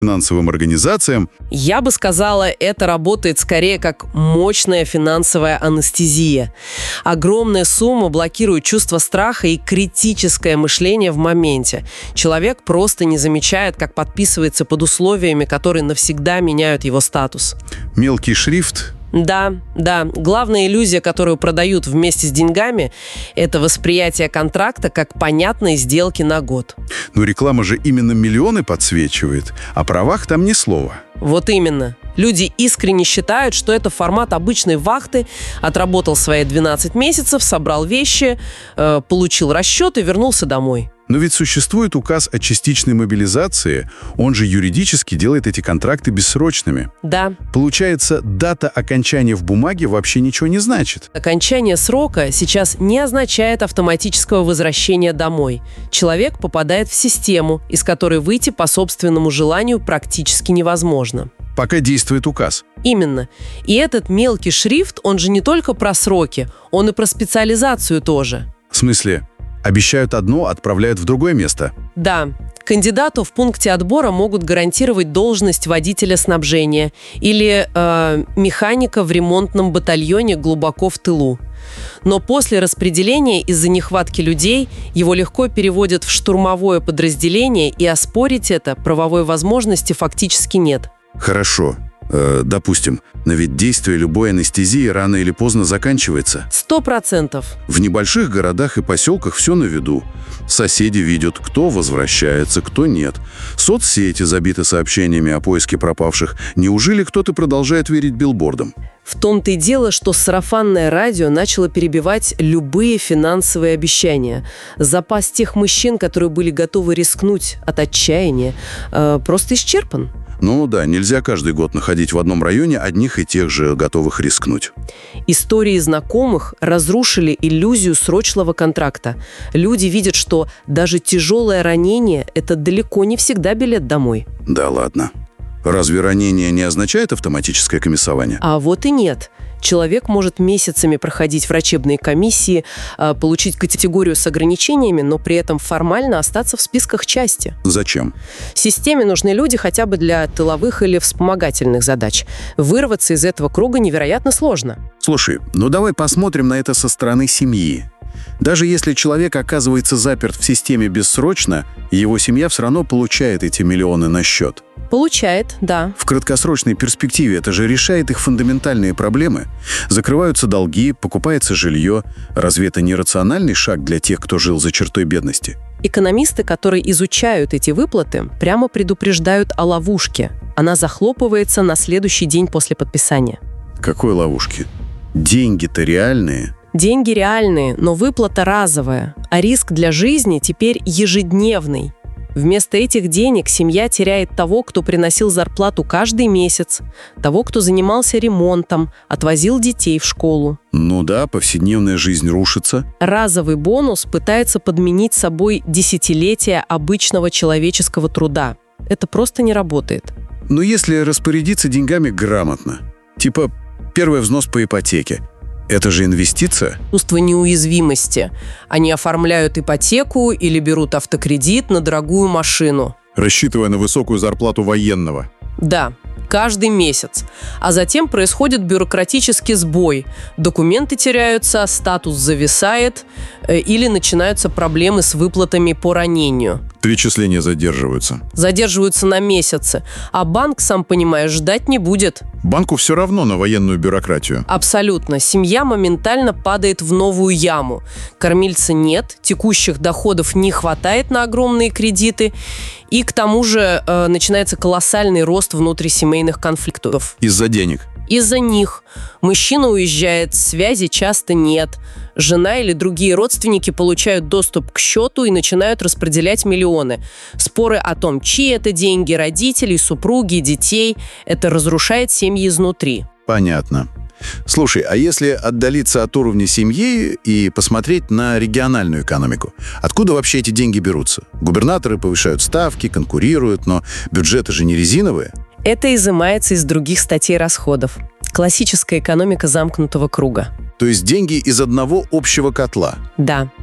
финансовым организациям. Я бы сказала, это работает скорее как мощная финансовая анестезия. Огромная сумма блокирует чувство страха и критическое мышление в моменте. Человек просто не замечает, как подписывается под условиями, которые навсегда меняют его статус. Мелкий шрифт. Да. Главная иллюзия, которую продают вместе с деньгами, это восприятие контракта как понятной сделки на год. Но реклама же именно миллионы подсвечивает, о правах там ни слова. Вот именно. Люди искренне считают, что это формат обычной вахты, отработал свои 12 месяцев, собрал вещи, получил расчет и вернулся домой. Но ведь существует указ о частичной мобилизации, он же юридически делает эти контракты бессрочными. Да. Получается, дата окончания в бумаге вообще ничего не значит. Окончание срока сейчас не означает автоматического возвращения домой. Человек попадает в систему, из которой выйти по собственному желанию практически невозможно. Пока действует указ. Именно. И этот мелкий шрифт, он же не только про сроки, он и про специализацию тоже. В смысле, обещают одно, отправляют в другое место? Да. Кандидату в пункте отбора могут гарантировать должность водителя снабжения или механика в ремонтном батальоне глубоко в тылу. Но после распределения из-за нехватки людей его легко переводят в штурмовое подразделение, и оспорить это правовой возможности фактически нет. Хорошо. Допустим, но ведь действие любой анестезии рано или поздно заканчивается. 100%. В небольших городах и поселках все на виду. Соседи видят, кто возвращается, кто нет. Соцсети забиты сообщениями о поиске пропавших. Неужели кто-то продолжает верить билбордам? В том-то и дело, что сарафанное радио начало перебивать любые финансовые обещания. Запас тех мужчин, которые были готовы рискнуть от отчаяния, просто исчерпан. Ну да, нельзя каждый год находить в одном районе одних и тех же готовых рискнуть. Истории знакомых разрушили иллюзию срочного контракта. Люди видят, что даже тяжелое ранение – это далеко не всегда билет домой. Да ладно. Разве ранение не означает автоматическое комиссование? А вот и нет. Человек может месяцами проходить врачебные комиссии, получить категорию с ограничениями, но при этом формально остаться в списках части. Зачем? Системе нужны люди хотя бы для тыловых или вспомогательных задач. Вырваться из этого круга невероятно сложно. Слушай, ну давай посмотрим на это со стороны семьи. Даже если человек оказывается заперт в системе бессрочно, его семья все равно получает эти миллионы на счет. Получает, да. В краткосрочной перспективе это же решает их фундаментальные проблемы. Закрываются долги, покупается жилье. Разве это не рациональный шаг для тех, кто жил за чертой бедности? Экономисты, которые изучают эти выплаты, прямо предупреждают о ловушке. Она захлопывается на следующий день после подписания. Какой ловушки? Деньги-то реальные. Деньги реальные, но выплата разовая, а риск для жизни теперь ежедневный. Вместо этих денег семья теряет того, кто приносил зарплату каждый месяц, того, кто занимался ремонтом, отвозил детей в школу. Ну да, повседневная жизнь рушится. Разовый бонус пытается подменить собой десятилетия обычного человеческого труда. Это просто не работает. Но если распорядиться деньгами грамотно, типа первый взнос по ипотеке, это же инвестиция? Чувство неуязвимости. Они оформляют ипотеку или берут автокредит на дорогую машину. Рассчитывая на высокую зарплату военного. Да, каждый месяц. А затем происходит бюрократический сбой. Документы теряются, статус зависает, или начинаются проблемы с выплатами по ранению. Перечисления задерживаются. Задерживаются на месяцы. А банк, сам понимаешь, ждать не будет. Банку все равно на военную бюрократию. Абсолютно. Семья моментально падает в новую яму. Кормильца нет, текущих доходов не хватает на огромные кредиты. И к тому же начинается колоссальный рост внутрисемейных конфликтов. Из-за денег? Из-за них. Мужчина уезжает, связи часто нет. Жена или другие родственники получают доступ к счету и начинают распределять миллионы. Споры о том, чьи это деньги, родителей, супруги, детей, это разрушает семьи изнутри. Понятно. Слушай, а если отдалиться от уровня семьи и посмотреть на региональную экономику? Откуда вообще эти деньги берутся? Губернаторы повышают ставки, конкурируют, но бюджеты же не резиновые. Это изымается из других статей расходов. Классическая экономика замкнутого круга. То есть деньги из одного общего котла? Да.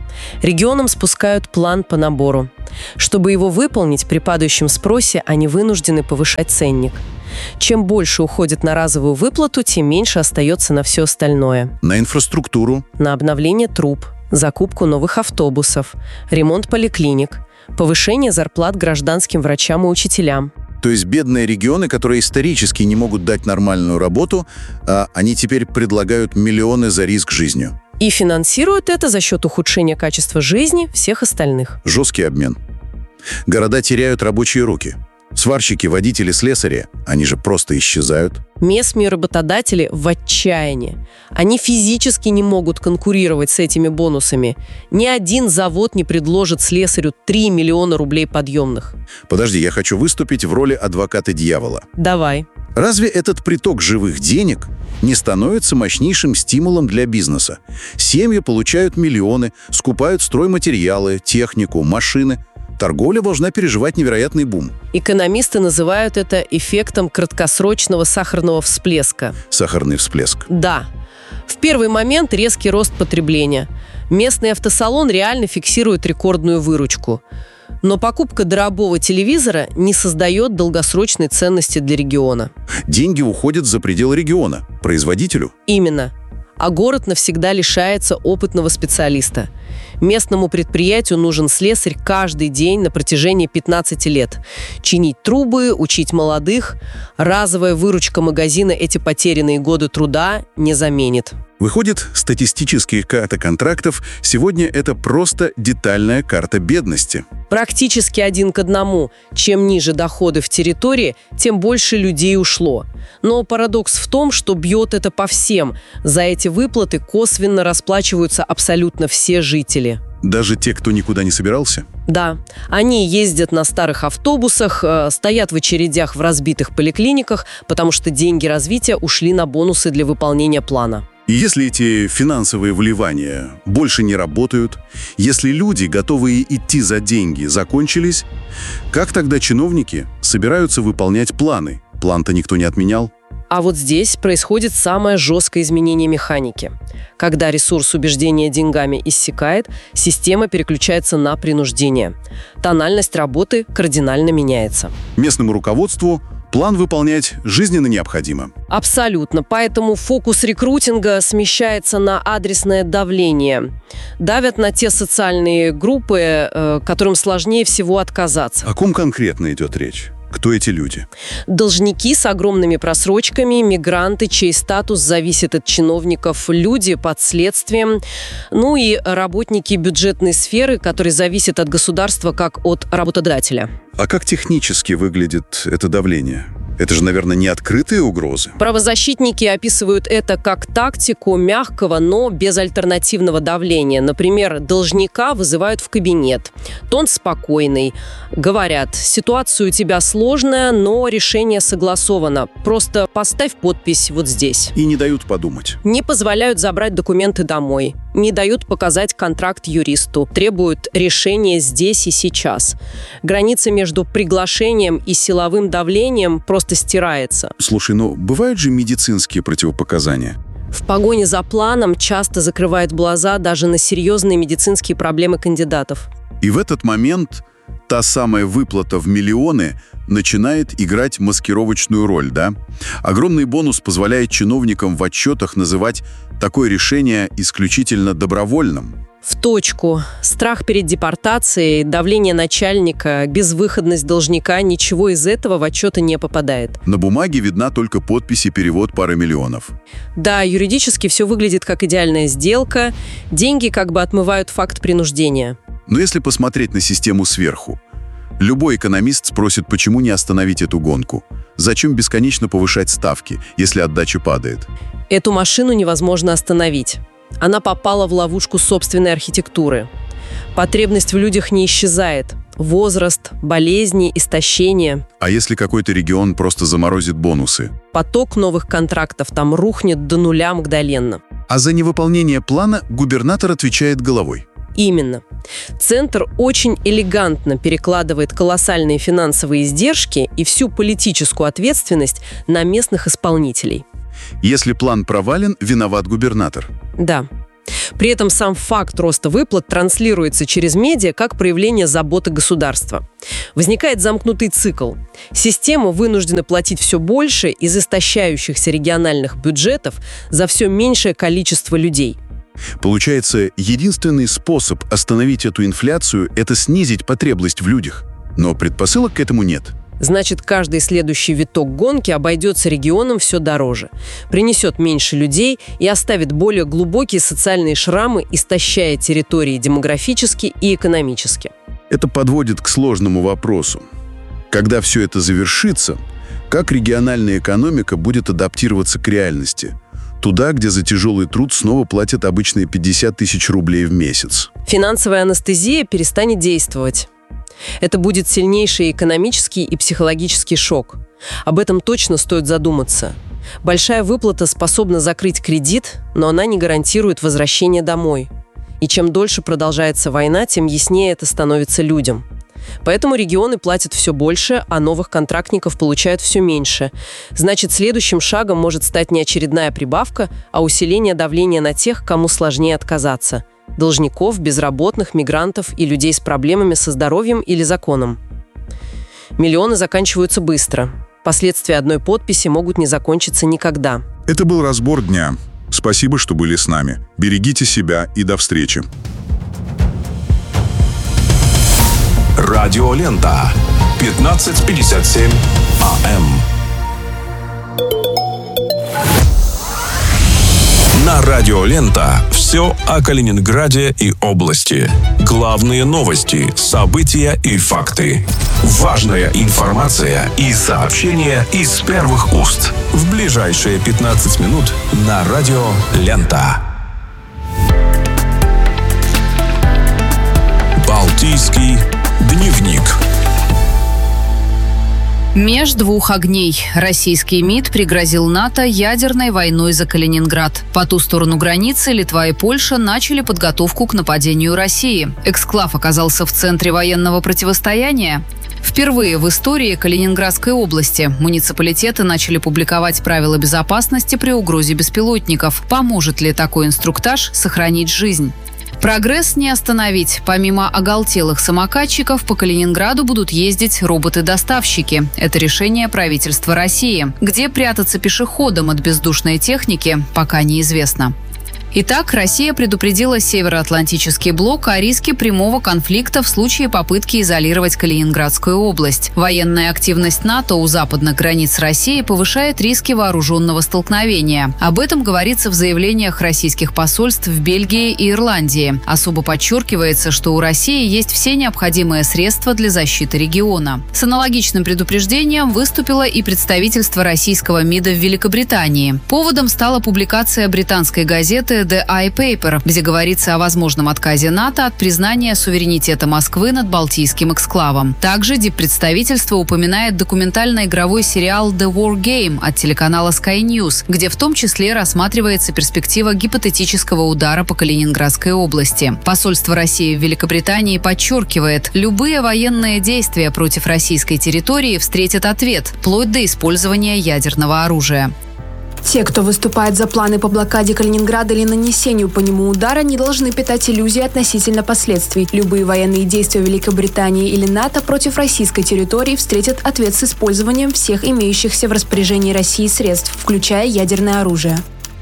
Регионам спускают план по набору. Чтобы его выполнить, при падающем спросе они вынуждены повышать ценник. Чем больше уходит на разовую выплату, тем меньше остается на все остальное. На инфраструктуру, На обновление труб, закупку новых автобусов, ремонт поликлиник, повышение зарплат гражданским врачам и учителям. то есть бедные регионы, которые исторически не могут дать нормальную работу, они теперь предлагают миллионы за риск жизнью. И финансируют это за счет ухудшения качества жизни всех остальных. Жесткий обмен. Города теряют рабочие руки. Сварщики, водители, слесари, они же просто исчезают. Местные работодатели в отчаянии. Они физически не могут конкурировать с этими бонусами. Ни один завод не предложит слесарю 3 миллиона рублей подъемных. Подожди, я хочу выступить в роли адвоката дьявола. Давай. Разве этот приток живых денег не становится мощнейшим стимулом для бизнеса? Семьи получают миллионы, скупают стройматериалы, технику, машины. Торговля должна переживать невероятный бум. Экономисты называют это эффектом краткосрочного сахарного всплеска. Сахарный всплеск. Да. В первый момент резкий рост потребления. Местный автосалон реально фиксирует рекордную выручку. Но покупка дорогого телевизора не создает долгосрочной ценности для региона. Деньги уходят за пределы региона, производителю. Именно. А город навсегда лишается опытного специалиста. Местному предприятию нужен слесарь каждый день на протяжении 15 лет. Чинить трубы, учить молодых. Разовая выручка магазина эти потерянные годы труда не заменит. Выходит, статистические карты контрактов сегодня это просто детальная карта бедности. Практически 1 к 1. Чем ниже доходы в территории, тем больше людей ушло. Но парадокс в том, что бьет это по всем. За эти выплаты косвенно расплачиваются абсолютно все жители. Даже те, кто никуда не собирался? Да, они ездят на старых автобусах, стоят в очередях в разбитых поликлиниках, потому что деньги развития ушли на бонусы для выполнения плана. И если эти финансовые вливания больше не работают, если люди, готовые идти за деньги, закончились, как тогда чиновники собираются выполнять планы? План-то никто не отменял. А вот здесь происходит самое жесткое изменение механики. Когда ресурс убеждения деньгами иссякает, система переключается на принуждение. Тональность работы кардинально меняется. Местному руководству план выполнять жизненно необходимо. Абсолютно. Поэтому фокус рекрутинга смещается на адресное давление. Давят на те социальные группы, которым сложнее всего отказаться. О ком конкретно идет речь? Кто эти люди? Должники с огромными просрочками, мигранты, чей статус зависит от чиновников, люди под следствием, ну и работники бюджетной сферы, которые зависят от государства как от работодателя. А как технически выглядит это давление? Это же, наверное, не открытые угрозы. Правозащитники описывают это как тактику мягкого, но безальтернативного давления. Например, должника вызывают в кабинет. Тон спокойный. Говорят, ситуация у тебя сложная, но решение согласовано. Просто поставь подпись вот здесь. И не дают подумать. Не позволяют забрать документы домой. Не дают показать контракт юристу. Требуют решения здесь и сейчас. Граница между приглашением и силовым давлением просто стирается. Слушай, ну бывают же медицинские противопоказания? В погоне за планом часто закрывают глаза даже на серьезные медицинские проблемы кандидатов. И в этот момент та самая выплата в миллионы начинает играть маскировочную роль, да? Огромный бонус позволяет чиновникам в отчетах называть такое решение исключительно добровольным. В точку. Страх перед депортацией, давление начальника, безвыходность должника – ничего из этого в отчеты не попадает. На бумаге видна только подпись и перевод пары миллионов. Да, юридически все выглядит как идеальная сделка. Деньги как бы отмывают факт принуждения. Но если посмотреть на систему сверху, любой экономист спросит, почему не остановить эту гонку? Зачем бесконечно повышать ставки, если отдача падает? Эту машину невозможно остановить. Она попала в ловушку собственной архитектуры. Потребность в людях не исчезает. Возраст, болезни, истощение. А если какой-то регион просто заморозит бонусы? Поток новых контрактов там рухнет до нуля мгновенно. А за невыполнение плана губернатор отвечает головой. Именно. Центр очень элегантно перекладывает колоссальные финансовые издержки и всю политическую ответственность на местных исполнителей. Если план провален, виноват губернатор. Да. При этом сам факт роста выплат транслируется через медиа как проявление заботы государства. Возникает замкнутый цикл. Система вынуждена платить все больше из истощающихся региональных бюджетов за все меньшее количество людей. Получается, единственный способ остановить эту инфляцию – это снизить потребность в людях. Но предпосылок к этому нет. Значит, каждый следующий виток гонки обойдется регионам все дороже, принесет меньше людей и оставит более глубокие социальные шрамы, истощая территории демографически и экономически. Это подводит к сложному вопросу. Когда все это завершится, как региональная экономика будет адаптироваться к реальности? Туда, где за тяжелый труд снова платят обычные 50 тысяч рублей в месяц. Финансовая анестезия перестанет действовать. Это будет сильнейший экономический и психологический шок. Об этом точно стоит задуматься. Большая выплата способна закрыть кредит, но она не гарантирует возвращение домой. И чем дольше продолжается война, тем яснее это становится людям. Поэтому регионы платят все больше, а новых контрактников получают все меньше. Значит, следующим шагом может стать не очередная прибавка, а усиление давления на тех, кому сложнее отказаться – должников, безработных, мигрантов и людей с проблемами со здоровьем или законом. Миллионы заканчиваются быстро. Последствия одной подписи могут не закончиться никогда. Это был разбор дня. Спасибо, что были с нами. Берегите себя и до встречи. Радиолента. 15:57 АМ. На Радиолента все о Калининграде и области. Главные новости, события и факты. Важная информация и сообщения из первых уст. В ближайшие 15 минут на Радиолента. Балтийский дневник. Меж двух огней. Российский МИД пригрозил НАТО ядерной войной за Калининград. По ту сторону границы Литва и Польша начали подготовку к нападению России. Эксклав оказался в центре военного противостояния. Впервые в истории Калининградской области муниципалитеты начали публиковать правила безопасности при угрозе беспилотников. Поможет ли такой инструктаж сохранить жизнь? Прогресс не остановить. Помимо оголтелых самокатчиков, по Калининграду будут ездить роботы-доставщики. Это решение правительства России. Где прятаться пешеходам от бездушной техники, пока неизвестно. Итак, Россия предупредила Североатлантический блок о риске прямого конфликта в случае попытки изолировать Калининградскую область. Военная активность НАТО у западных границ России повышает риски вооруженного столкновения. Об этом говорится в заявлениях российских посольств в Бельгии и Ирландии. Особо подчеркивается, что у России есть все необходимые средства для защиты региона. С аналогичным предупреждением выступило и представительство российского МИДа в Великобритании. Поводом стала публикация британской газеты The iPaper, где говорится о возможном отказе НАТО от признания суверенитета Москвы над Балтийским эксклавом. Также диппредставительство упоминает документально-игровой сериал The War Game от телеканала Sky News, где в том числе рассматривается перспектива гипотетического удара по Калининградской области. Посольство России в Великобритании подчеркивает, любые военные действия против российской территории встретят ответ, вплоть до использования ядерного оружия. Те, кто выступает за планы по блокаде Калининграда или нанесению по нему удара, не должны питать иллюзий относительно последствий. Любые военные действия Великобритании или НАТО против российской территории встретят ответ с использованием всех имеющихся в распоряжении России средств, включая ядерное оружие.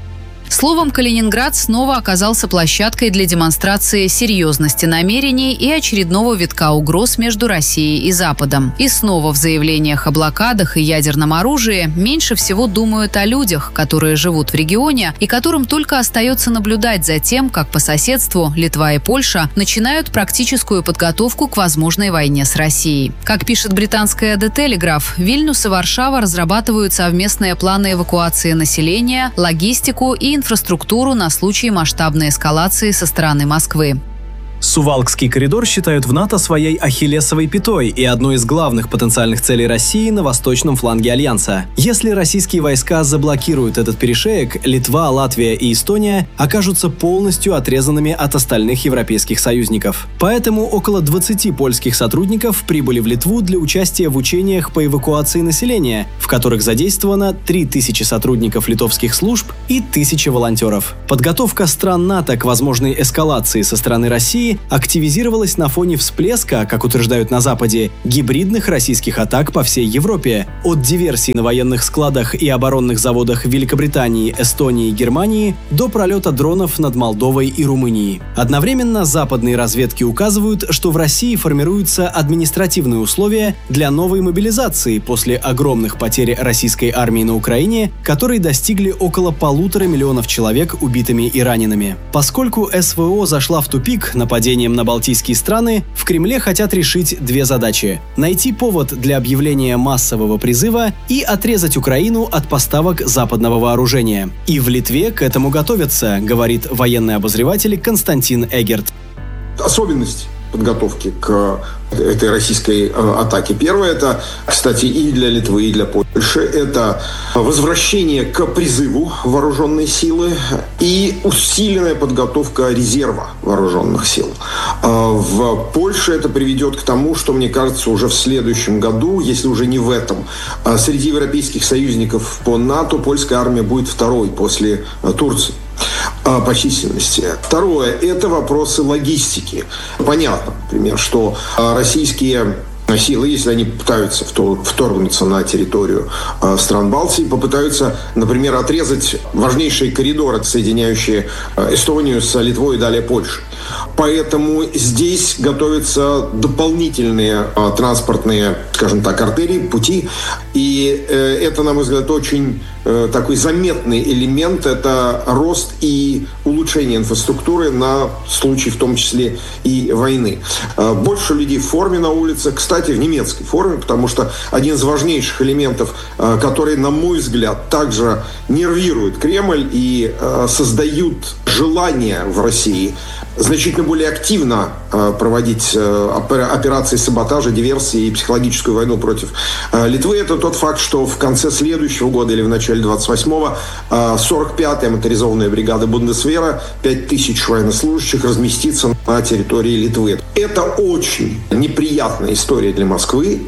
Словом, Калининград снова оказался площадкой для демонстрации серьезности намерений и очередного витка угроз между Россией и Западом. И снова в заявлениях о блокадах и ядерном оружии меньше всего думают о людях, которые живут в регионе и которым только остается наблюдать за тем, как по соседству Литва и Польша начинают практическую подготовку к возможной войне с Россией. Как пишет британская The Telegraph, Вильнюс и Варшава разрабатывают совместные планы эвакуации населения, логистику и инфраструктуру на случай масштабной эскалации со стороны Москвы. Сувалкский коридор считают в НАТО своей ахиллесовой пятой и одной из главных потенциальных целей России на восточном фланге Альянса. Если российские войска заблокируют этот перешеек, Литва, Латвия и Эстония окажутся полностью отрезанными от остальных европейских союзников. Поэтому около 20 польских сотрудников прибыли в Литву для участия в учениях по эвакуации населения, в которых задействовано 3000 сотрудников литовских служб и 1000 волонтеров. Подготовка стран НАТО к возможной эскалации со стороны России активизировалась на фоне всплеска, как утверждают на Западе, гибридных российских атак по всей Европе. От диверсий на военных складах и оборонных заводах Великобритании, Эстонии и Германии до пролета дронов над Молдовой и Румынией. Одновременно западные разведки указывают, что в России формируются административные условия для новой мобилизации после огромных потерь российской армии на Украине, которые достигли около 1,5 миллиона человек убитыми и ранеными. Поскольку СВО зашла в тупик нападением на балтийские страны, в Кремле хотят решить две задачи – найти повод для объявления массового призыва и отрезать Украину от поставок западного вооружения. И в Литве к этому готовятся, говорит военный обозреватель Константин Эгерт. Особенность подготовки к этой российской атаке. Первое, это, кстати, и для Литвы, и для Польши, это возвращение к призыву вооруженной силы и усиленная подготовка резерва вооруженных сил. В Польше это приведет к тому, что, мне кажется, уже в следующем году, если уже не в этом, среди европейских союзников по НАТО польская армия будет второй после Турции по численности. Второе – это вопросы логистики. Понятно, например, что российские силы, если они пытаются вторгнуться на территорию стран Балтии, попытаются, например, отрезать важнейшие коридоры, соединяющие Эстонию с Литвой и далее Польшей. Поэтому здесь готовятся дополнительные транспортные, скажем так, артерии, пути. И это, на мой взгляд, очень такой заметный элемент – это рост и улучшение инфраструктуры на случай, в том числе, и войны. Больше людей в форме на улице, кстати, в немецкой форме, потому что один из важнейших элементов, который, на мой взгляд, также нервирует Кремль и создают желание в России значительно более активно проводить операции саботажа, диверсии и психологическую войну против Литвы. Это тот факт, что в конце следующего года или в начале 28-го 45-я моторизованная бригада Бундесвера, 5000 военнослужащих, разместится на территории Литвы. Это очень неприятная история для Москвы.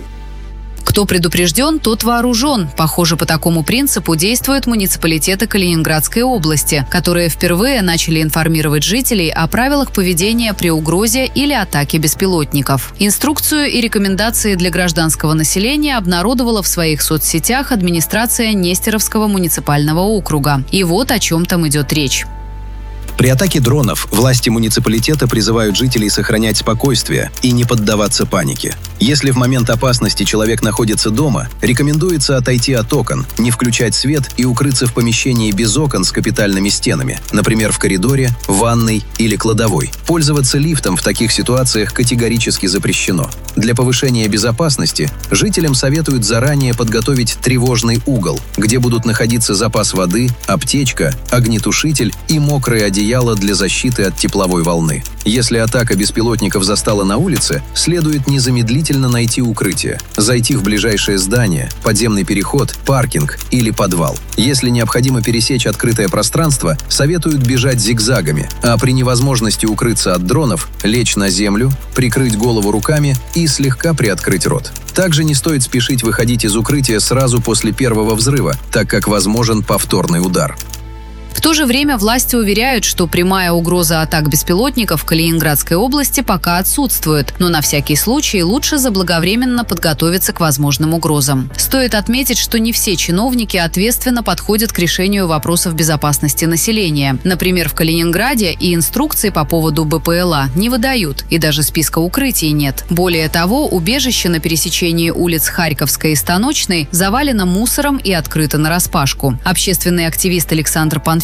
Кто предупрежден, тот вооружен. Похоже, по такому принципу действуют муниципалитеты Калининградской области, которые впервые начали информировать жителей о правилах поведения при угрозе или атаке беспилотников. Инструкцию и рекомендации для гражданского населения обнародовала в своих соцсетях администрация Нестеровского муниципального округа. И вот о чем там идет речь. При атаке дронов власти муниципалитета призывают жителей сохранять спокойствие и не поддаваться панике. Если в момент опасности человек находится дома, рекомендуется отойти от окон, не включать свет и укрыться в помещении без окон с капитальными стенами, например, в коридоре, ванной или кладовой. Пользоваться лифтом в таких ситуациях категорически запрещено. Для повышения безопасности жителям советуют заранее подготовить тревожный угол, где будут находиться запас воды, аптечка, огнетушитель и мокрые одеяла для защиты от тепловой волны. Если атака беспилотников застала на улице, следует незамедлительно найти укрытие, зайти в ближайшее здание, подземный переход, паркинг или подвал. Если необходимо пересечь открытое пространство, советуют бежать зигзагами, а при невозможности укрыться от дронов, лечь на землю, прикрыть голову руками и слегка приоткрыть рот. Также не стоит спешить выходить из укрытия сразу после первого взрыва, так как возможен повторный удар. В то же время власти уверяют, что прямая угроза атак беспилотников в Калининградской области пока отсутствует, но на всякий случай лучше заблаговременно подготовиться к возможным угрозам. Стоит отметить, что не все чиновники ответственно подходят к решению вопросов безопасности населения. Например, в Калининграде и инструкции по поводу БПЛА не выдают, и даже списка укрытий нет. Более того, убежище на пересечении улиц Харьковской и Станочной завалено мусором и открыто нараспашку. Общественный активист Александр Панфилов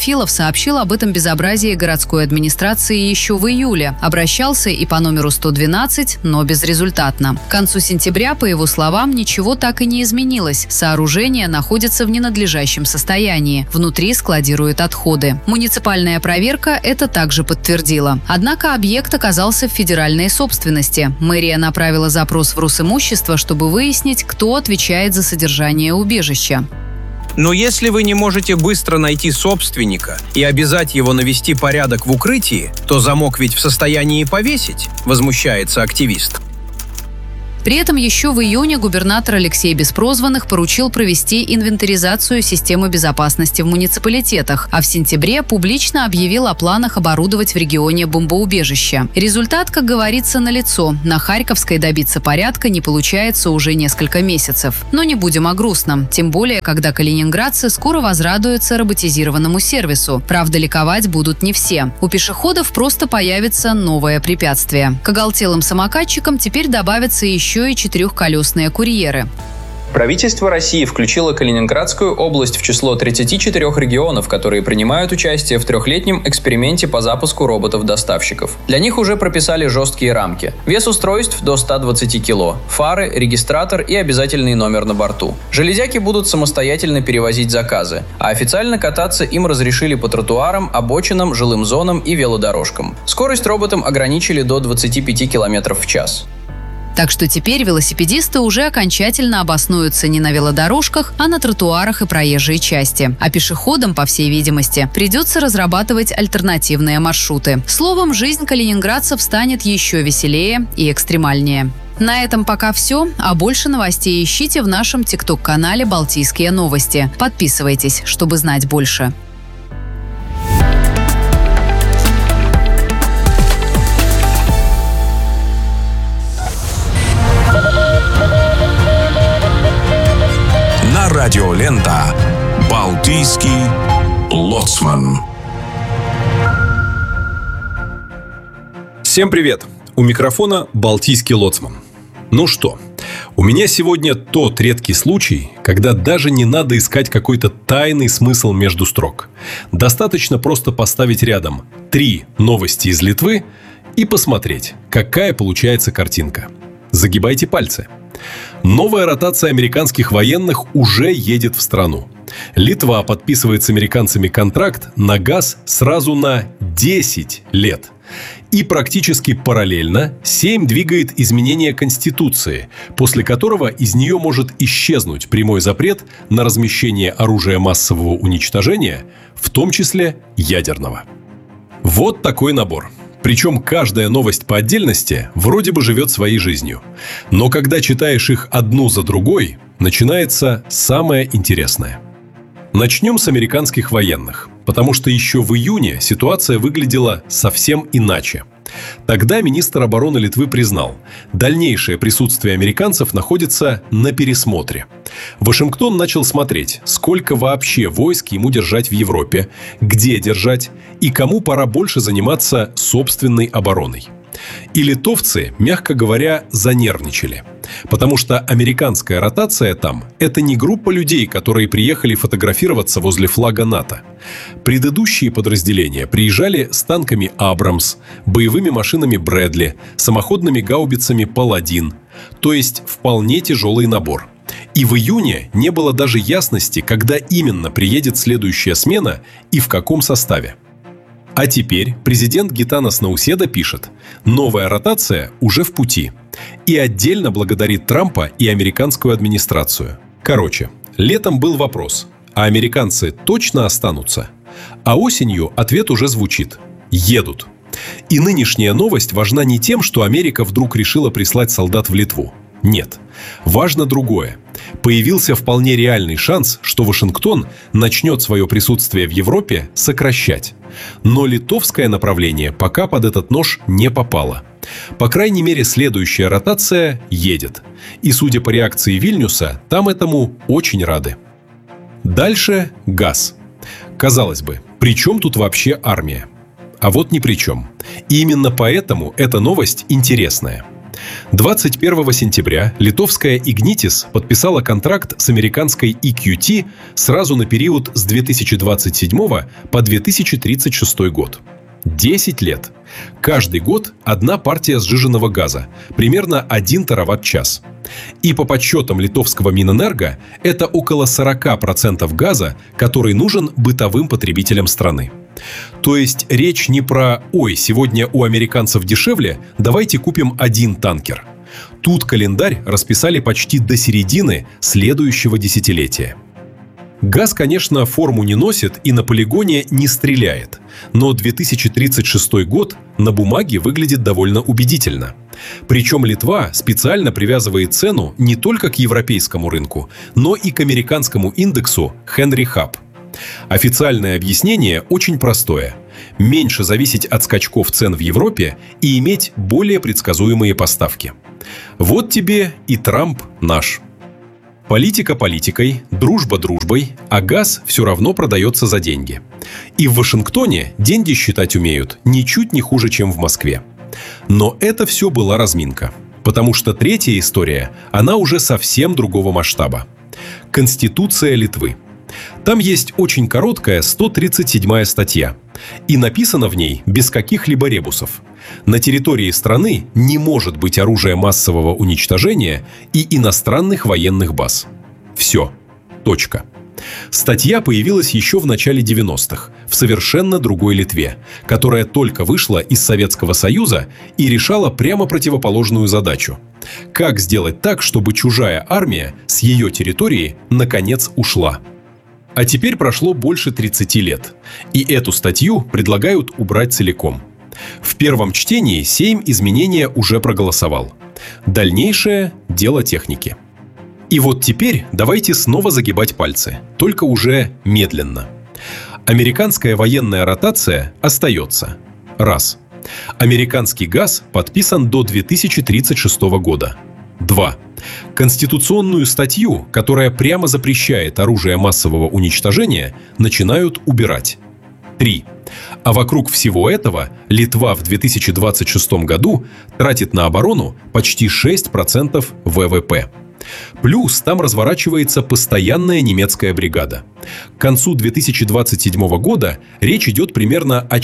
Панфилов сообщил об этом безобразии городской администрации еще в июле. Обращался и по номеру 112, но безрезультатно. К концу сентября, по его словам, ничего так и не изменилось. Сооружение находится в ненадлежащем состоянии. Внутри складируют отходы. Муниципальная проверка это также подтвердила. Однако объект оказался в федеральной собственности. Мэрия направила запрос в Росимущество, чтобы выяснить, кто отвечает за содержание убежища. Но если вы не можете быстро найти собственника и обязать его навести порядок в укрытии, то замок ведь в состоянии повесить, возмущается активист. При этом еще в июне губернатор Алексей Беспрозванных поручил провести инвентаризацию системы безопасности в муниципалитетах, а в сентябре публично объявил о планах оборудовать в регионе бомбоубежище. Результат, как говорится, налицо. На Харьковской добиться порядка не получается уже несколько месяцев. Но не будем о грустном, тем более, когда калининградцы скоро возрадуются роботизированному сервису. Правда, ликовать будут не все. У пешеходов просто появится новое препятствие. К оголтелым самокатчикам теперь добавятся еще и четырехколесные курьеры. Правительство России включило Калининградскую область в число 34 регионов, которые принимают участие в 3-летнем эксперименте по запуску роботов-доставщиков. Для них уже прописали жесткие рамки. Вес устройств до 120 кило, фары, регистратор и обязательный номер на борту. Железяки будут самостоятельно перевозить заказы, а официально кататься им разрешили по тротуарам, обочинам, жилым зонам и велодорожкам. Скорость роботам ограничили до 25 км в час. Так что теперь велосипедисты уже окончательно обоснуются не на велодорожках, а на тротуарах и проезжей части. А пешеходам, по всей видимости, придется разрабатывать альтернативные маршруты. Словом, жизнь калининградцев станет еще веселее и экстремальнее. На этом пока все, а больше новостей ищите в нашем тикток-канале «Балтийские новости». Подписывайтесь, чтобы знать больше. Радиолента «Балтийский лоцман». Всем привет! У микрофона «Балтийский лоцман». Ну что, у меня сегодня тот редкий случай, когда даже не надо искать какой-то тайный смысл между строк. Достаточно просто поставить рядом 3 новости из Литвы и посмотреть, какая получается картинка. Загибайте пальцы. Новая ротация американских военных уже едет в страну. Литва подписывает с американцами контракт на газ сразу на 10 лет. И практически параллельно Сейм двигает изменение Конституции, после которого из нее может исчезнуть прямой запрет на размещение оружия массового уничтожения, в том числе ядерного. Вот такой набор. Причем каждая новость по отдельности вроде бы живет своей жизнью. Но когда читаешь их одну за другой, начинается самое интересное. Начнем с американских военных, потому что еще в июне ситуация выглядела совсем иначе. Тогда министр обороны Литвы признал, дальнейшее присутствие американцев находится на пересмотре. Вашингтон начал смотреть, сколько вообще войск ему держать в Европе, где держать и кому пора больше заниматься собственной обороной. И литовцы, мягко говоря, занервничали. Потому что американская ротация там – это не группа людей, которые приехали фотографироваться возле флага НАТО. Предыдущие подразделения приезжали с танками «Абрамс», боевыми машинами «Брэдли», самоходными гаубицами «Паладин». То есть вполне тяжелый набор. И в июне не было даже ясности, когда именно приедет следующая смена и в каком составе. А теперь президент Гитанас Науседа пишет: новая ротация уже в пути. И отдельно благодарит Трампа и американскую администрацию. Короче, летом был вопрос: а американцы точно останутся? А осенью ответ уже звучит: едут. И нынешняя новость важна не тем, что Америка вдруг решила прислать солдат в Литву. Нет. Важно другое. Появился вполне реальный шанс, что Вашингтон начнет свое присутствие в Европе сокращать. Но литовское направление пока под этот нож не попало. По крайней мере, следующая ротация едет. И, судя по реакции Вильнюса, там этому очень рады. Дальше газ. Казалось бы, при чем тут вообще армия? А вот ни при чем. И именно поэтому эта новость интересная. 21 сентября литовская Ignitis подписала контракт с американской EQT сразу на период с 2027 по 2036 год. 10 лет. Каждый год одна партия сжиженного газа, примерно 1 тераватт-час. И по подсчетам литовского Минэнерго, это около 40% газа, который нужен бытовым потребителям страны. То есть речь не про «Ой, сегодня у американцев дешевле, давайте купим 1 танкер». Тут календарь расписали почти до середины следующего десятилетия. Газ, конечно, форму не носит и на полигоне не стреляет, но 2036 год на бумаге выглядит довольно убедительно. Причем Литва специально привязывает цену не только к европейскому рынку, но и к американскому индексу Henry Hub. Официальное объяснение очень простое. Меньше зависеть от скачков цен в Европе и иметь более предсказуемые поставки. Вот тебе и Трамп наш. Политика политикой, дружба дружбой, а газ все равно продается за деньги. И в Вашингтоне деньги считать умеют ничуть не хуже, чем в Москве. Но это все была разминка. Потому что третья история, она уже совсем другого масштаба. Конституция Литвы. Там есть очень короткая 137-я статья. И написано в ней без каких-либо ребусов. На территории страны не может быть оружия массового уничтожения и иностранных военных баз. Все. Точка. Статья появилась еще в начале 90-х, в совершенно другой Литве, которая только вышла из Советского Союза и решала прямо противоположную задачу. Как сделать так, чтобы чужая армия с ее территории наконец ушла? А теперь прошло больше 30 лет, и эту статью предлагают убрать целиком. В первом чтении Сейм изменения уже проголосовал. Дальнейшее – дело техники. И вот теперь давайте снова загибать пальцы, только уже медленно. Американская военная ротация остается. Раз. Американский газ подписан до 2036 года. 2. Конституционную статью, которая прямо запрещает оружие массового уничтожения, начинают убирать. 3. А вокруг всего этого Литва в 2026 году тратит на оборону почти 6% ВВП. Плюс там разворачивается постоянная немецкая бригада. К концу 2027 года речь идет примерно о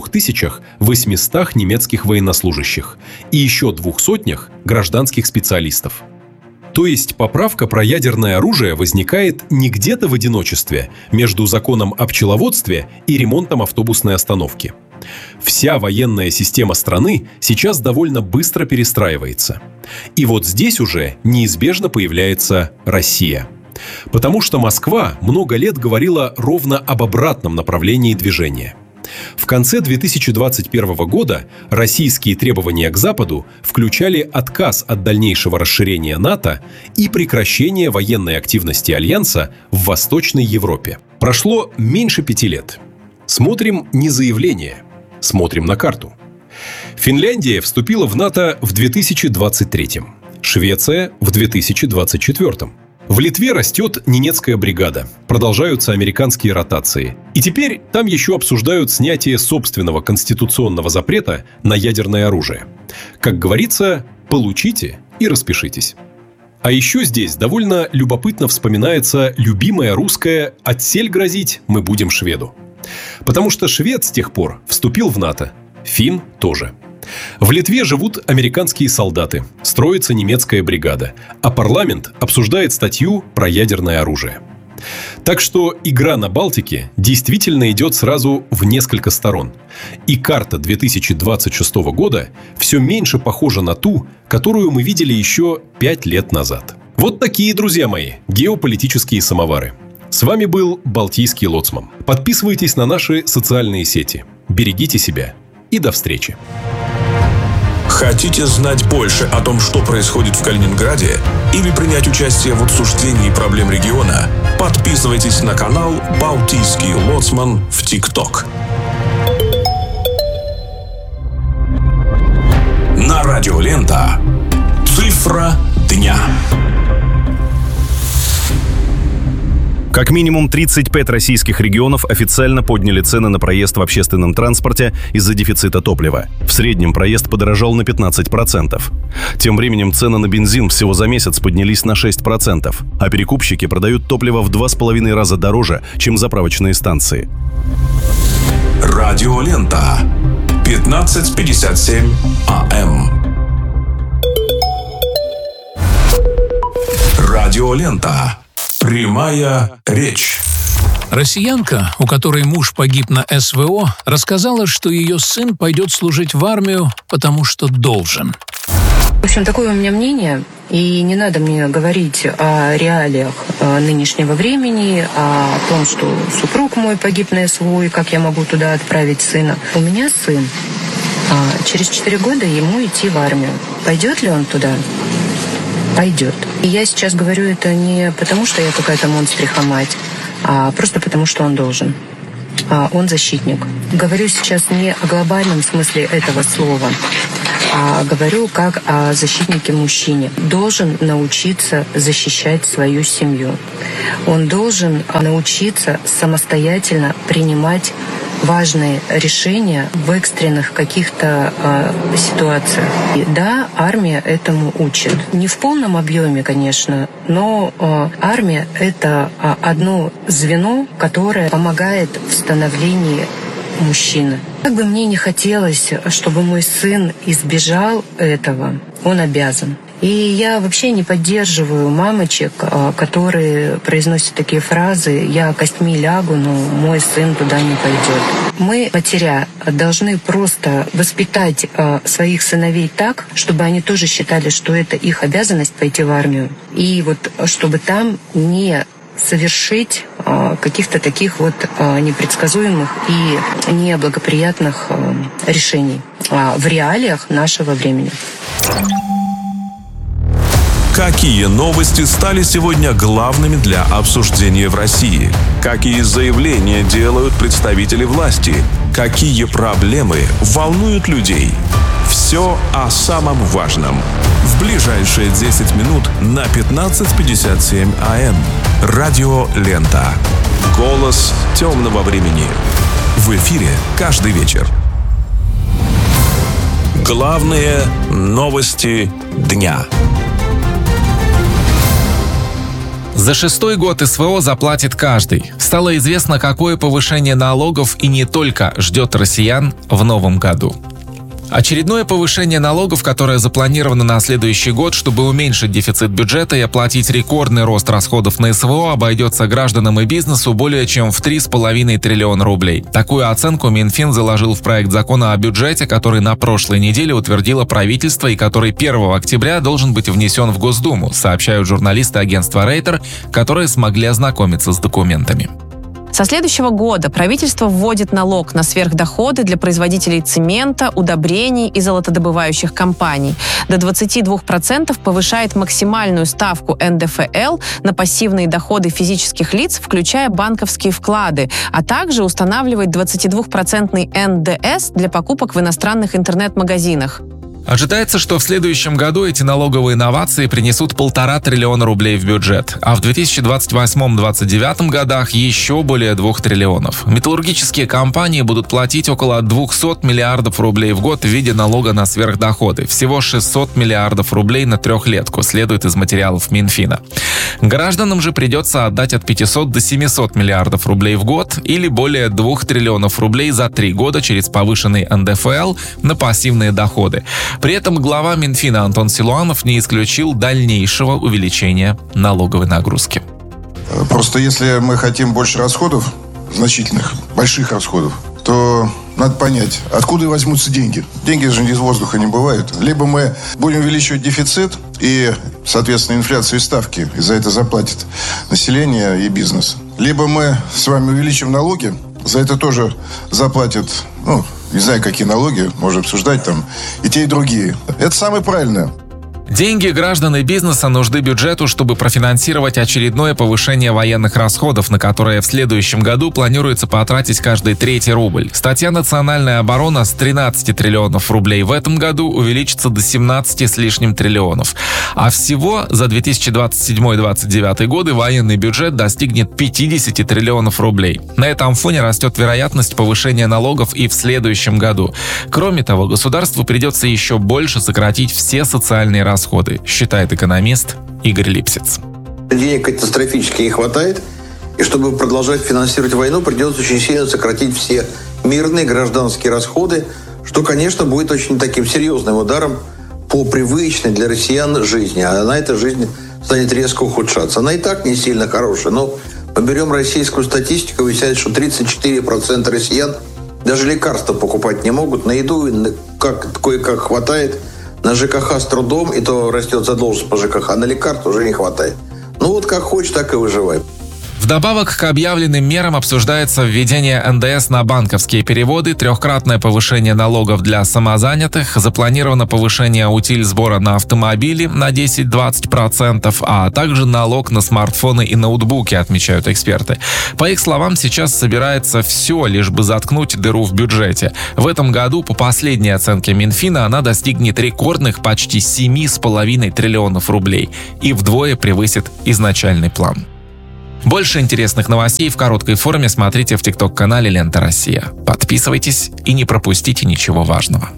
4800 немецких военнослужащих и еще 200 гражданских специалистов. То есть поправка про ядерное оружие возникает не где-то в одиночестве между законом о пчеловодстве и ремонтом автобусной остановки. Вся военная система страны сейчас довольно быстро перестраивается. И вот здесь уже неизбежно появляется Россия. Потому что Москва много лет говорила ровно об обратном направлении движения. В конце 2021 года российские требования к Западу включали отказ от дальнейшего расширения НАТО и прекращение военной активности Альянса в Восточной Европе. Прошло меньше 5 лет. Смотрим не заявление, смотрим на карту. Финляндия вступила в НАТО в 2023, Швеция в 2024. В Литве растет Ненецкая бригада, продолжаются американские ротации. И теперь там еще обсуждают снятие собственного конституционного запрета на ядерное оружие. Как говорится, получите и распишитесь. А еще здесь довольно любопытно вспоминается любимое русское «отсель грозить мы будем шведу». Потому что швед с тех пор вступил в НАТО, финн тоже. В Литве живут американские солдаты, строится немецкая бригада, а парламент обсуждает статью про ядерное оружие. Так что игра на Балтике действительно идет сразу в несколько сторон. И карта 2026 года все меньше похожа на ту, которую мы видели еще 5 лет назад. Вот такие, друзья мои, геополитические самовары. С вами был Балтийский лоцман. Подписывайтесь на наши социальные сети. Берегите себя и до встречи. Хотите знать больше о том, что происходит в Калининграде, или принять участие в обсуждении проблем региона? Подписывайтесь на канал «Балтийский лоцман» в ТикТок. На Радио Лента. Цифра дня. Как минимум 35 российских регионов официально подняли цены на проезд в общественном транспорте из-за дефицита топлива. В среднем проезд подорожал на 15%. Тем временем цены на бензин всего за месяц поднялись на 6%, а перекупщики продают топливо в 2,5 раза дороже, чем заправочные станции. Радиолента. 15:57 АМ. Радиолента. Прямая речь. Россиянка, у которой муж погиб на СВО, рассказала, что ее сын пойдет служить в армию, потому что должен. В общем, такое у меня мнение, и не надо мне говорить о реалиях нынешнего времени, о том, что супруг мой погиб на СВО, и как я могу туда отправить сына. У меня сын. Через 4 года ему идти в армию. Пойдет ли он туда? Пойдет. И я сейчас говорю это не потому, что я какая-то монстриха-мать, а просто потому, что он должен. Он защитник. Говорю сейчас не о глобальном смысле этого слова, а говорю как о защитнике-мужчине. Должен научиться защищать свою семью. Он должен научиться самостоятельно принимать важные решения в экстренных каких-то ситуациях. И да, армия этому учит. Не в полном объеме, конечно, но армия — это одно звено, которое помогает в становлении мужчины. Как бы мне не хотелось, чтобы мой сын избежал этого, он обязан. И я вообще не поддерживаю мамочек, которые произносят такие фразы: «Я костьми лягу, но мой сын туда не пойдет». Мы, матеря, должны просто воспитать своих сыновей так, чтобы они тоже считали, что это их обязанность пойти в армию. И вот чтобы там не совершить каких-то таких вот непредсказуемых и неблагоприятных решений в реалиях нашего времени. Какие новости стали сегодня главными для обсуждения в России? Какие заявления делают представители власти? Какие проблемы волнуют людей? Все о самом важном. В ближайшие 10 минут на 15:57 АМ. Радио Лента. Голос темного времени. В эфире каждый вечер. Главные новости дня. За 6-й год СВО заплатит каждый. Стало известно, какое повышение налогов и не только ждет россиян в новом году. Очередное повышение налогов, которое запланировано на следующий год, чтобы уменьшить дефицит бюджета и оплатить рекордный рост расходов на СВО, обойдется гражданам и бизнесу более чем в 3,5 триллиона рублей. Такую оценку Минфин заложил в проект закона о бюджете, который на прошлой неделе утвердило правительство и который 1 октября должен быть внесен в Госдуму, сообщают журналисты агентства Рейтер, которые смогли ознакомиться с документами. Со следующего года правительство вводит налог на сверхдоходы для производителей цемента, удобрений и золотодобывающих компаний. До 22% повышает максимальную ставку НДФЛ на пассивные доходы физических лиц, включая банковские вклады, а также устанавливает 22% НДС для покупок в иностранных интернет-магазинах. Ожидается, что в следующем году эти налоговые новации принесут 1,5 триллиона рублей в бюджет, а в 2028-2029 годах еще более 2 триллионов. Металлургические компании будут платить около 200 миллиардов рублей в год в виде налога на сверхдоходы. Всего 600 миллиардов рублей на трехлетку, следует из материалов Минфина. Гражданам же придется отдать от 500 до 700 миллиардов рублей в год или более 2 триллионов рублей за 3 года через повышенный НДФЛ на пассивные доходы. При этом глава Минфина Антон Силуанов не исключил дальнейшего увеличения налоговой нагрузки. Просто если мы хотим больше расходов, значительных, больших расходов, то надо понять, откуда возьмутся деньги. Деньги же из воздуха не бывают. Либо мы будем увеличивать дефицит и, соответственно, инфляцию и ставки, и за это заплатит население и бизнес. Либо мы с вами увеличим налоги, за это тоже заплатят, не знаю, какие налоги, можно обсуждать там, и те, и другие. Это самое правильное. Деньги граждан и бизнеса нужны бюджету, чтобы профинансировать очередное повышение военных расходов, на которое в следующем году планируется потратить каждый третий рубль. Статья «Национальная оборона» с 13 триллионов рублей в этом году увеличится до 17 с лишним триллионов. А всего за 2027-2029 годы военный бюджет достигнет 50 триллионов рублей. На этом фоне растет вероятность повышения налогов и в следующем году. Кроме того, государству придется еще больше сократить все социальные расходы, считает экономист Игорь Липсиц. Денег катастрофически не хватает, и чтобы продолжать финансировать войну, придется очень сильно сократить все мирные гражданские расходы, что, конечно, будет очень таким серьезным ударом по привычной для россиян жизни. А на эта жизнь станет резко ухудшаться. Она и так не сильно хорошая, но поберем российскую статистику, выясняется, что 34% россиян даже лекарства покупать не могут, на еду кое-как хватает, на ЖКХ с трудом, и то растет задолженность по ЖКХ, а на лекарства уже не хватает. Ну вот как хочешь, так и выживай. Вдобавок к объявленным мерам обсуждается введение НДС на банковские переводы, трехкратное повышение налогов для самозанятых, запланировано повышение утиль сбора на автомобили на 10-20%, а также налог на смартфоны и ноутбуки, отмечают эксперты. По их словам, сейчас собирается все, лишь бы заткнуть дыру в бюджете. В этом году, по последней оценке Минфина, она достигнет рекордных почти 7,5 триллионов рублей и вдвое превысит изначальный план. Больше интересных новостей в короткой форме смотрите в ТикТок-канале «Лента Россия». Подписывайтесь и не пропустите ничего важного.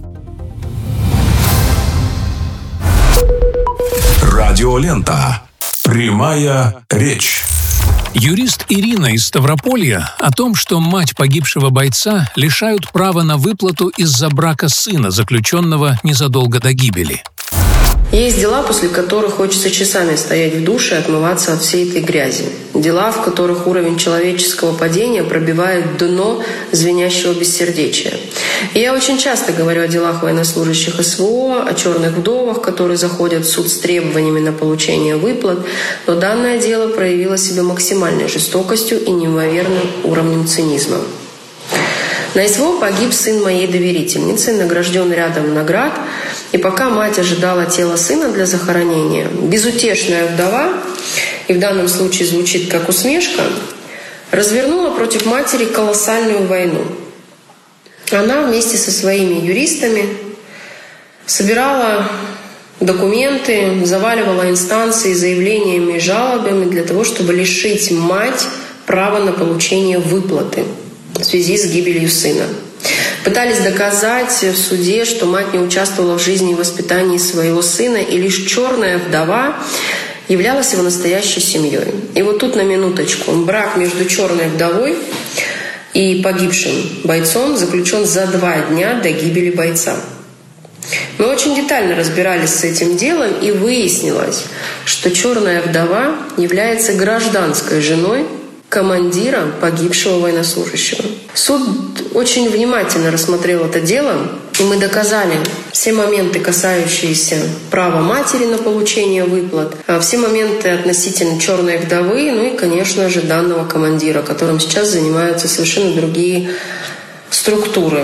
Радиолента. Прямая речь. Юрист Ирина из Ставрополья о том, что мать погибшего бойца лишают права на выплату из-за брака сына, заключенного незадолго до гибели. Есть дела, после которых хочется часами стоять в душе и отмываться от всей этой грязи. Дела, в которых уровень человеческого падения пробивает дно звенящего бессердечия. И я очень часто говорю о делах военнослужащих СВО, о черных вдовах, которые заходят в суд с требованиями на получение выплат, но данное дело проявило себя максимальной жестокостью и неимоверным уровнем цинизма. На СВО погиб сын моей доверительницы, награжден рядом наград, и пока мать ожидала тело сына для захоронения, безутешная вдова, и в данном случае звучит как усмешка, развернула против матери колоссальную войну. Она вместе со своими юристами собирала документы, заваливала инстанции заявлениями и жалобами для того, чтобы лишить мать права на получение выплаты в связи с гибелью сына. Пытались доказать в суде, что мать не участвовала в жизни и воспитании своего сына, и лишь черная вдова являлась его настоящей семьей. И вот тут на минуточку. Брак между черной вдовой и погибшим бойцом заключен за 2 дня до гибели бойца. Мы очень детально разбирались с этим делом, и выяснилось, что черная вдова является гражданской женой командира погибшего военнослужащего. Суд очень внимательно рассмотрел это дело, и мы доказали все моменты, касающиеся права матери на получение выплат, все моменты относительно черной вдовы, ну и, конечно же, данного командира, которым сейчас занимаются совершенно другие структуры.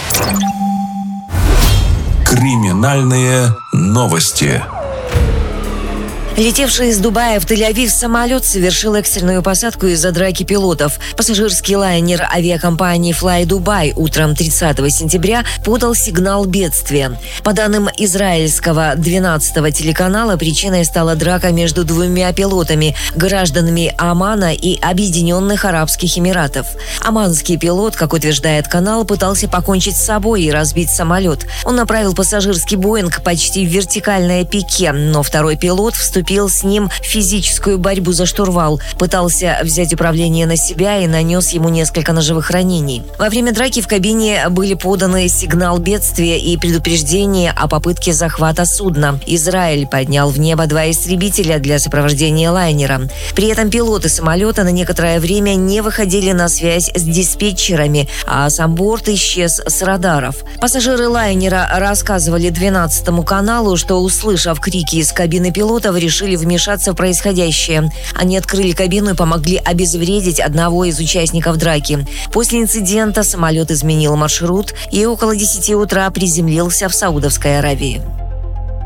Криминальные новости. Летевший из Дубая в Тель-Авив самолет совершил экстренную посадку из-за драки пилотов. Пассажирский лайнер авиакомпании Fly Dubai утром 30 сентября подал сигнал бедствия. По данным израильского 12-го телеканала, причиной стала драка между 2 пилотами, гражданами Омана и Объединенных Арабских Эмиратов. Оманский пилот, как утверждает канал, пытался покончить с собой и разбить самолет. Он направил пассажирский Боинг почти в вертикальное пике, но второй пилот вступил с ним в физическую борьбу за штурвал, пытался взять управление на себя и нанес ему несколько ножевых ранений. Во время драки в кабине были поданы сигнал бедствия и предупреждение о попытке захвата судна. Израиль поднял в небо 2 истребителя для сопровождения лайнера. При этом пилоты самолета на некоторое время не выходили на связь с диспетчерами, а сам борт исчез с радаров. Пассажиры лайнера рассказывали 12-му каналу, что, услышав крики из кабины пилотов, решили вмешаться в происходящее. Они открыли кабину и помогли обезвредить одного из участников драки. После инцидента самолет изменил маршрут и около 10 утра приземлился в Саудовской Аравии.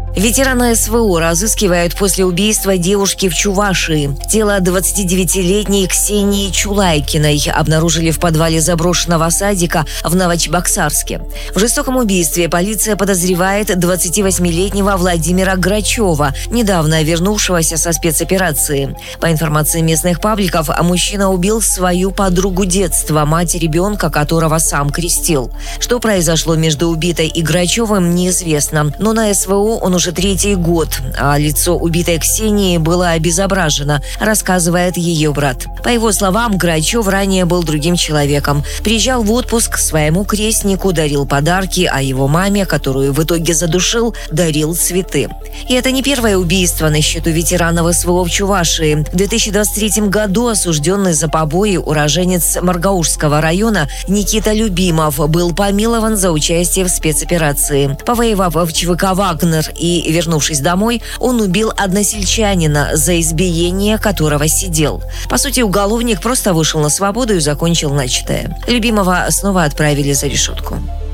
Ветерана СВО разыскивают после убийства девушки в Чувашии. Тело 29-летней Ксении Чулайкиной обнаружили в подвале заброшенного садика в Новочебоксарске. В жестоком убийстве полиция подозревает 28-летнего Владимира Грачева, недавно вернувшегося со спецоперации. По информации местных пабликов, мужчина убил свою подругу детства, мать ребенка, которого сам крестил. Что произошло между убитой и Грачевым, неизвестно, но на СВО он уже 3-й год, а лицо убитой Ксении было обезображено, рассказывает ее брат. По его словам, Грачев ранее был другим человеком. Приезжал в отпуск к своему крестнику, дарил подарки, а его маме, которую в итоге задушил, дарил цветы. И это не первое убийство на счету ветеранов СВО в Чувашии. В 2023 году осужденный за побои уроженец Маргаушского района Никита Любимов был помилован за участие в спецоперации. Повоевав в ЧВК «Вагнер» и вернувшись домой, он убил односельчанина, за избиение которого сидел. По сути, уголовник просто вышел на свободу и закончил начатое. Любимого снова отправили за решетку.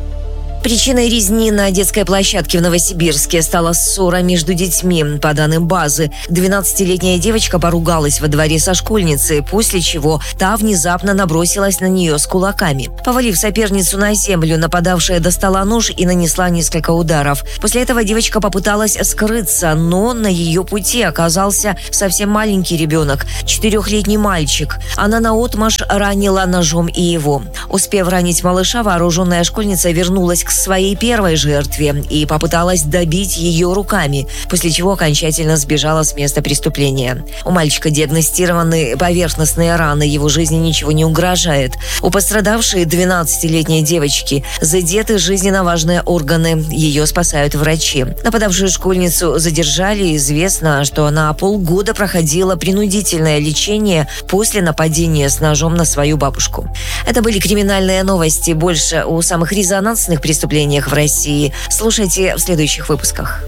Причиной резни на детской площадке в Новосибирске стала ссора между детьми. По данным базы, 12-летняя девочка поругалась во дворе со школьницей, после чего та внезапно набросилась на нее с кулаками. Повалив соперницу на землю, нападавшая достала нож и нанесла несколько ударов. После этого девочка попыталась скрыться, но на ее пути оказался совсем маленький ребенок, 4-летний мальчик. Она наотмашь ранила ножом и его. Успев ранить малыша, вооруженная школьница вернулась к своей первой жертве и попыталась добить ее руками, после чего окончательно сбежала с места преступления. У мальчика диагностированы поверхностные раны, его жизни ничего не угрожает. У пострадавшей 12-летней девочки задеты жизненно важные органы, ее спасают врачи. Нападавшую школьницу задержали, известно, что она полгода проходила принудительное лечение после нападения с ножом на свою бабушку. Это были криминальные новости, больше о самых резонансных преступлениях в России. Слушайте в следующих выпусках.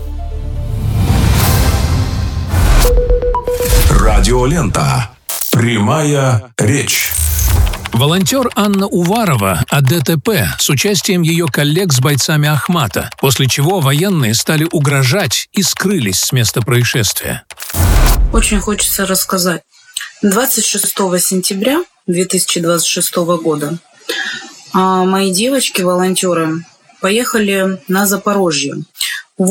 Радиолента. Прямая речь. Волонтер Анна Уварова о ДТП с участием ее коллег с бойцами Ахмата, после чего военные стали угрожать и скрылись с места происшествия. Очень хочется рассказать. 26 сентября 2026 года мои девочки-волонтеры поехали на Запорожье. В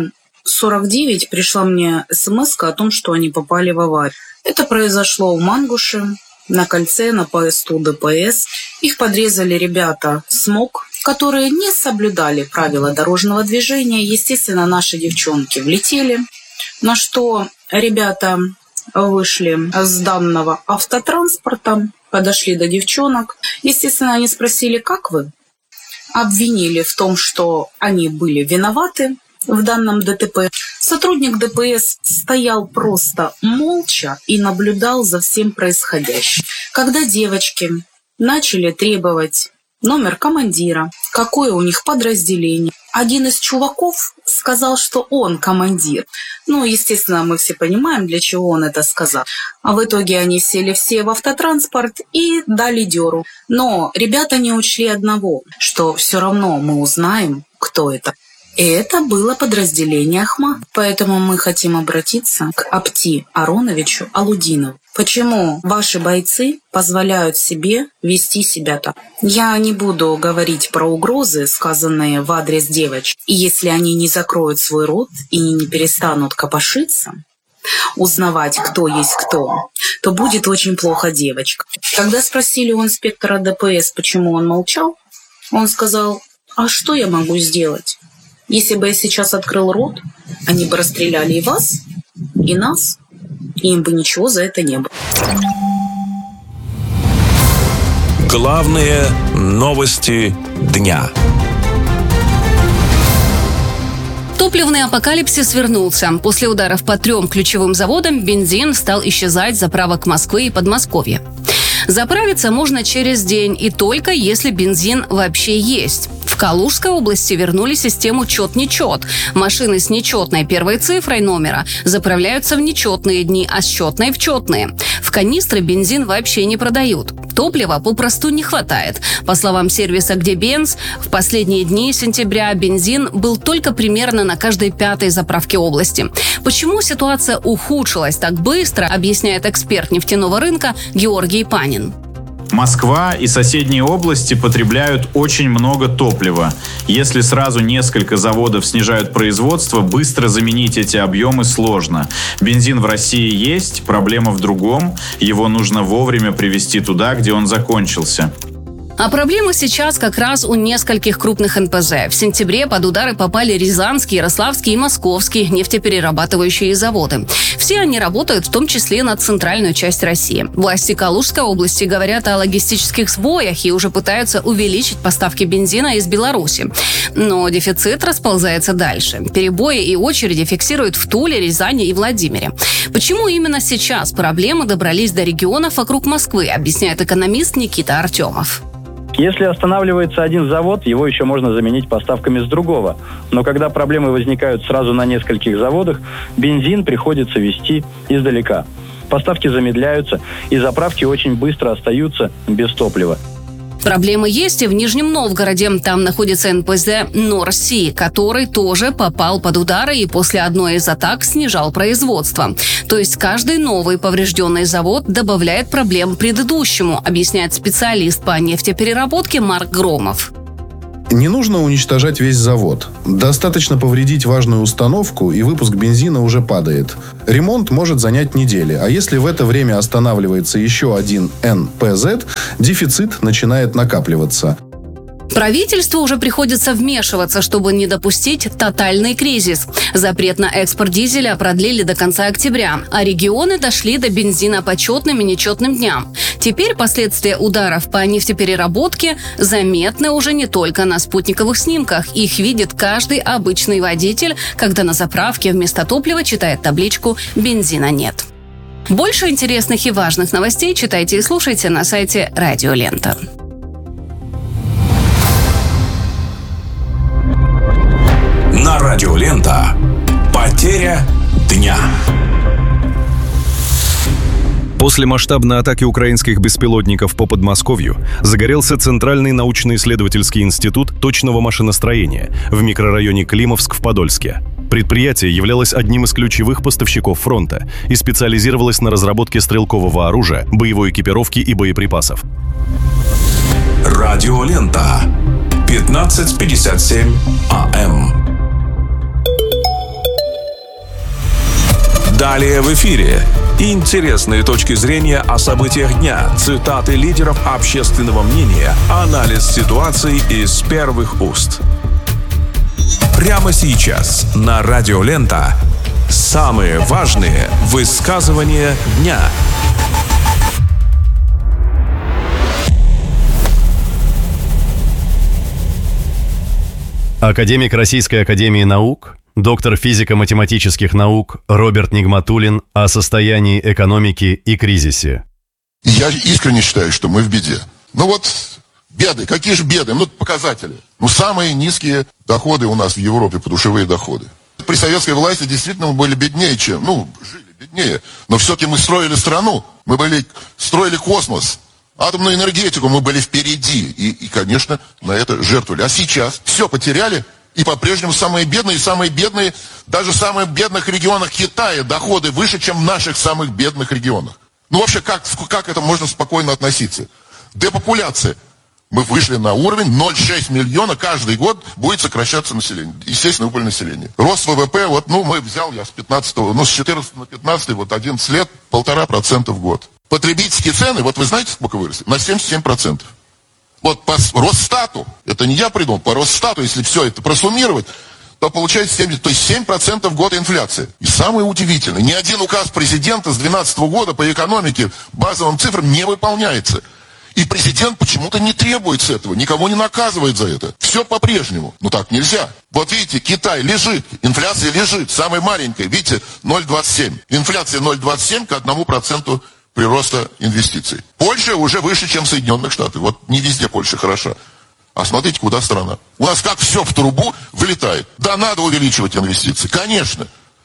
8:49 пришла мне смс-ка о том, что они попали в аварию. Это произошло в Мангуше, на кольце, на посту ДПС. Их подрезали ребята СМОК, которые не соблюдали правила дорожного движения. Естественно, наши девчонки влетели, на что ребята вышли с данного автотранспорта, подошли до девчонок. Естественно, они спросили: «Как вы?» Обвинили в том, что они были виноваты в данном ДТП. Сотрудник ДПС стоял просто молча и наблюдал за всем происходящим. Когда девочки начали требовать номер командира, какое у них подразделение, один из чуваков сказал, что он командир. Естественно, мы все понимаем, для чего он это сказал. А в итоге они сели все в автотранспорт и дали дёру. Но ребята не учли одного, что все равно мы узнаем, кто это. И это было подразделение Ахмат. Поэтому мы хотим обратиться к Апти Ароновичу Алудинову. Почему ваши бойцы позволяют себе вести себя так? Я не буду говорить про угрозы, сказанные в адрес девочек. И если они не закроют свой рот и не перестанут копошиться, узнавать, кто есть кто, то будет очень плохо девочка. Когда спросили у инспектора ДПС, почему он молчал, он сказал: «А что я могу сделать? Если бы я сейчас открыл рот, они бы расстреляли и вас, и нас, и им бы ничего за это не было». Главные новости дня. Топливный апокалипсис вернулся. После ударов по 3 ключевым заводам бензин стал исчезать с заправок Москвы и Подмосковья. Заправиться можно через день, и только если бензин вообще есть. В Калужской области вернули систему «Чет-нечет». Машины с нечетной первой цифрой номера заправляются в нечетные дни, а с четной – в четные. В канистры бензин вообще не продают. топлива попросту не хватает. По словам сервиса «Где Бенз», в последние дни сентября бензин был только примерно на каждой 5-й заправке области. Почему ситуация ухудшилась так быстро, объясняет эксперт нефтяного рынка Георгий Панин. Москва и соседние области потребляют очень много топлива. Если сразу несколько заводов снижают производство, быстро заменить эти объемы сложно. Бензин в России есть, проблема в другом. Его нужно вовремя привезти туда, где он закончился. А проблема сейчас как раз у нескольких крупных НПЗ. В сентябре под удары попали Рязанский, Ярославский и Московский нефтеперерабатывающие заводы. Все они работают в том числе на центральную часть России. Власти Калужской области говорят о логистических сбоях и уже пытаются увеличить поставки бензина из Беларуси. Но дефицит расползается дальше. Перебои и очереди фиксируют в Туле, Рязани и Владимире. Почему именно сейчас проблемы добрались до регионов вокруг Москвы, объясняет экономист Никита Артемов. Если останавливается один завод, его еще можно заменить поставками с другого. Но когда проблемы возникают сразу на нескольких заводах, бензин приходится везти издалека. Поставки замедляются, и заправки очень быстро остаются без топлива. Проблемы есть и в Нижнем Новгороде. Там находится НПЗ «Норси», который тоже попал под удары и после одной из атак снижал производство. То есть каждый новый поврежденный завод добавляет проблем предыдущему, объясняет специалист по нефтепереработке Марк Громов. Не нужно уничтожать весь завод. Достаточно повредить важную установку, и выпуск бензина уже падает. Ремонт может занять недели, а если в это время останавливается еще один НПЗ, дефицит начинает накапливаться. Правительству уже приходится вмешиваться, чтобы не допустить тотальный кризис. Запрет на экспорт дизеля продлили до конца октября, а регионы дошли до бензина по четным и нечетным дням. Теперь последствия ударов по нефтепереработке заметны уже не только на спутниковых снимках. Их видит каждый обычный водитель, когда на заправке вместо топлива читает табличку «Бензина нет». Больше интересных и важных новостей читайте и слушайте на сайте Радио Лента. На Радио Лента. Потеря дня. После масштабной атаки украинских беспилотников по Подмосковью загорелся Центральный научно-исследовательский институт точного машиностроения в микрорайоне Климовск в Подольске. Предприятие являлось одним из ключевых поставщиков фронта и специализировалось на разработке стрелкового оружия, боевой экипировки и боеприпасов. Радио Лента. 15:57 АМ. Далее в эфире. Интересные точки зрения о событиях дня, цитаты лидеров общественного мнения, анализ ситуации из первых уст. Прямо сейчас на Радио Лента самые важные высказывания дня. Академик Российской академии наук, доктор физико-математических наук Роберт Нигматуллин о состоянии экономики и кризисе. Я искренне считаю, что мы в беде. Ну вот, беды. Какие же беды? Ну, показатели. Ну, самые низкие доходы у нас в Европе, подушевые доходы. При советской власти действительно мы были беднее, чем... Ну, жили беднее. Но все-таки мы строили страну. Мы строили космос. Атомную энергетику мы были впереди. И, конечно, на это жертвовали. А сейчас все потеряли. И по-прежнему самые бедные, даже в самых бедных регионах Китая доходы выше, чем в наших самых бедных регионах. Ну вообще, как это можно спокойно относиться? Депопуляция. Мы вышли на уровень 0,6 миллиона, каждый год будет сокращаться население. Естественно, убыль населения. Рост ВВП, я с 14 на 15, 11 лет, 1,5% в год. Потребительские цены, вы знаете, сколько выросли? На 77%. Вот по Росстату, это не я придумал, по Росстату, если все это просуммировать, то получается 7% в год инфляция. И самое удивительное, ни один указ президента с 2012 года по экономике базовым цифрам не выполняется. И президент почему-то не требует этого, никого не наказывает за это. Все по-прежнему. Ну так нельзя. Вот видите, Китай лежит, инфляция лежит, самая маленькая, видите, 0,27. Инфляция 0,27 к 1% прироста инвестиций. Польша уже выше, чем в Соединенных Штатах. Вот не везде Польша хороша. А смотрите, куда страна. У нас как все в трубу вылетает. Да, надо увеличивать инвестиции, конечно.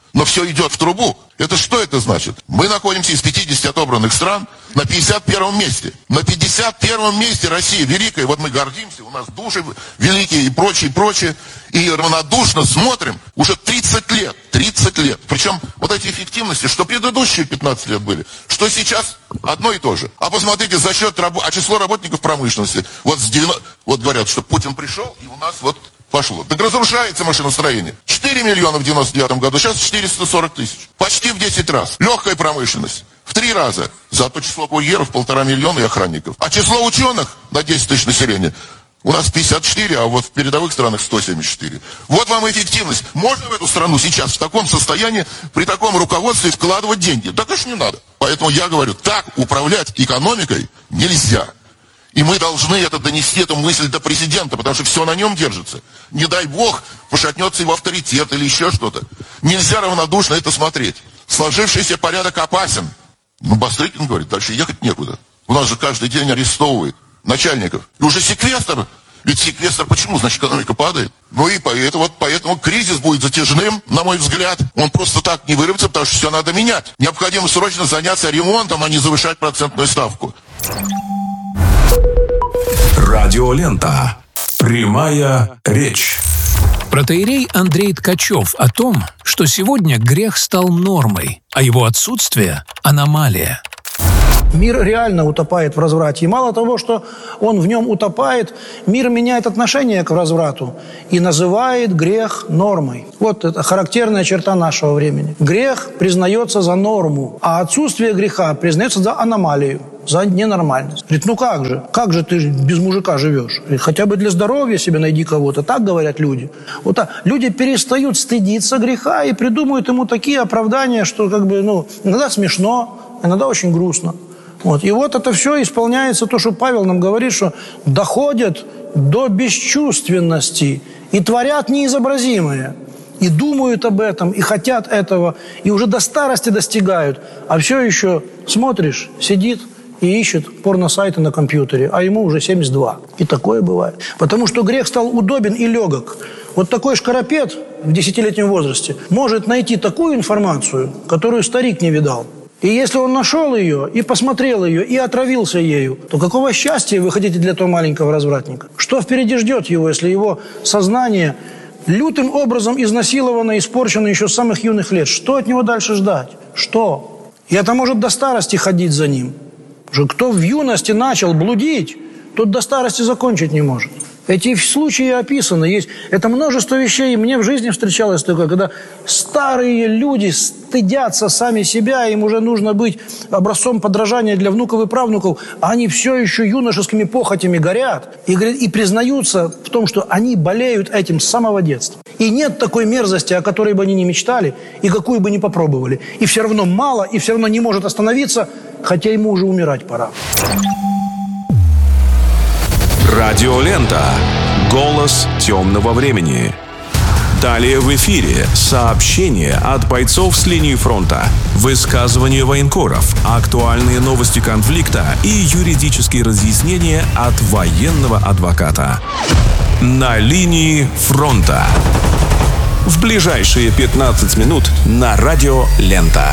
но все идет в трубу. Это что это значит? Мы находимся из 50 отобранных стран на 51 месте. На 51 месте Россия великая. Вот мы гордимся, у нас души великие и прочее. И равнодушно смотрим уже 30 лет. 30 лет. Причем вот эти эффективности, что предыдущие 15 лет были, что сейчас одно и то же. А посмотрите, за счет число работников промышленности. Вот говорят, что Путин пришел, и у нас вот пошло. Так разрушается машиностроение. 4 миллиона в 99 году, сейчас 440 тысяч. Почти в 10 раз. Легкая промышленность в 3 раза. Зато число курьеров 1,5 миллиона и охранников. А число ученых на 10 тысяч населения у нас 54, а вот в передовых странах 174. Вот вам эффективность. Можно в эту страну сейчас в таком состоянии, при таком руководстве вкладывать деньги? Да, конечно, не надо. Поэтому я говорю, так управлять экономикой нельзя. И мы должны донести эту мысль до президента, потому что все на нем держится. Не дай бог, пошатнется его авторитет или еще что-то. Нельзя равнодушно это смотреть. Сложившийся порядок опасен. Бастрыкин говорит, дальше ехать некуда. У нас же каждый день арестовывают начальников. И уже секвестр. Ведь секвестр почему? Значит, экономика падает. Ну и поэтому кризис будет затяжным, на мой взгляд. Он просто так не вырвется, потому что все надо менять. Необходимо срочно заняться ремонтом, а не завышать процентную ставку. Радиолента. Прямая речь. Протоиерей Андрей Ткачев о том, что сегодня грех стал нормой, а его отсутствие – аномалия. Мир реально утопает в разврате. И мало того, что он в нем утопает, мир меняет отношение к разврату и называет грех нормой. Вот это характерная черта нашего времени. Грех признается за норму, а отсутствие греха признается за аномалию, за ненормальность. Говорит, ну как же? Как же ты без мужика живешь? Говорит, хотя бы для здоровья себе найди кого-то. Так говорят люди. Вот так. Люди перестают стыдиться греха и придумывают ему такие оправдания, что иногда смешно, иногда очень грустно. Вот. И вот это все исполняется, то, что Павел нам говорит, что доходят до бесчувственности и творят неизобразимое. И думают об этом, и хотят этого, и уже до старости достигают. А все еще смотришь, сидит и ищет порносайты на компьютере, а ему уже 72. И такое бывает. Потому что грех стал удобен и легок. Вот такой шкаропед в 10-летнем возрасте может найти такую информацию, которую старик не видал. И если он нашел ее, и посмотрел ее, и отравился ею, то какого счастья вы хотите для этого маленького развратника? Что впереди ждет его, если его сознание лютым образом изнасиловано, испорчено еще с самых юных лет? Что от него дальше ждать? Что? И это может до старости ходить за ним. Потому что кто в юности начал блудить, тот до старости закончить не может. Эти случаи описаны. Есть это множество вещей. Мне в жизни встречалось такое, когда старые люди стыдятся сами себя, им уже нужно быть образцом подражания для внуков и правнуков, а они все еще юношескими похотями горят и признаются в том, что они болеют этим с самого детства. И нет такой мерзости, о которой бы они не мечтали и какую бы ни попробовали. И все равно мало, и все равно не может остановиться, хотя ему уже умирать пора. Радиолента. Голос темного времени. Далее в эфире сообщения от бойцов с линии фронта, высказывания военкоров, актуальные новости конфликта и юридические разъяснения от военного адвоката. На линии фронта. В ближайшие 15 минут на Радиолента.